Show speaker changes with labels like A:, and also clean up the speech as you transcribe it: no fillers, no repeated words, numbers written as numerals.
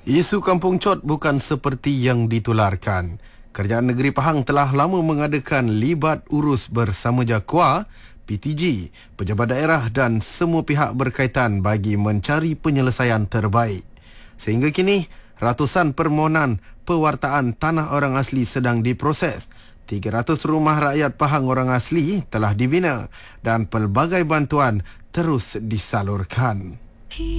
A: Isu Kampung Cot bukan seperti yang ditularkan. Kerajaan Negeri Pahang telah lama mengadakan libat urus bersama JAKUA, PTG, pejabat daerah dan semua pihak berkaitan bagi mencari penyelesaian terbaik. Sehingga kini, ratusan permohonan pewartaan tanah orang asli sedang diproses. 300 rumah rakyat Pahang orang asli telah dibina dan pelbagai bantuan terus disalurkan.